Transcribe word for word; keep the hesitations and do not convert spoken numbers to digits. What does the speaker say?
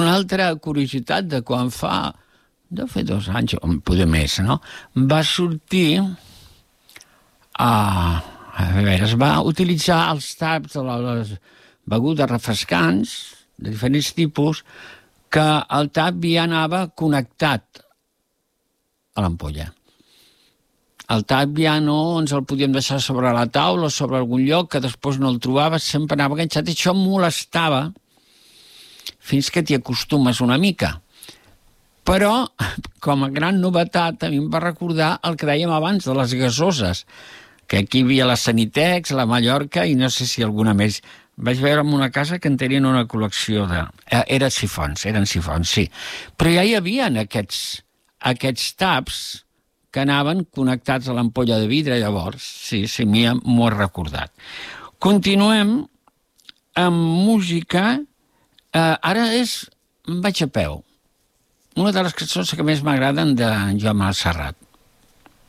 una altra curiositat de quan fa, deu fer dos anys, o poder més, no? Va sortir... A, a veure, es va utilitzar els taps de les begudes refrescants, de diferents tipus, que el tap ja anava connectat a l'ampolla. El tap ja no ens el podíem deixar sobre la taula o sobre algun lloc que després no el trobava, sempre anava enganxat, i això molestava fins que t'hi acostumes una mica. Però, com a gran novetat, a mi em va recordar el que dèiem abans de les gasoses, que aquí hi havia la Sanitex, la Mallorca, i no sé si alguna més. Vaig veure en una casa que en tenien una col·lecció de... Eren sifons, eren sifons, sí. Però ja hi havia aquests, aquests taps que anaven connectats a l'ampolla de vidre, llavors. Sí, sí, m'ho he recordat. Continuem amb música. Uh, ara és... Vaig a peu. Una de les cançons que més m'agraden de Joan Manuel Serrat.